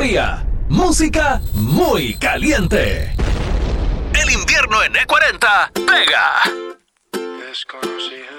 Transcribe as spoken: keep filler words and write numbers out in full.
fría, música muy caliente. El invierno en E cuarenta pega. Desconocida.